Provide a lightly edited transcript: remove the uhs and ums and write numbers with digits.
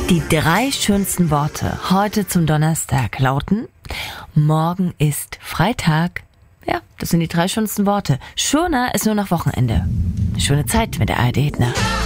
Die 3 schönsten Worte heute zum Donnerstag lauten: Morgen ist Freitag. Ja, das sind die 3 schönsten Worte. Schöner ist nur noch Wochenende. Schöne Zeit mit der ARD Hit Nacht.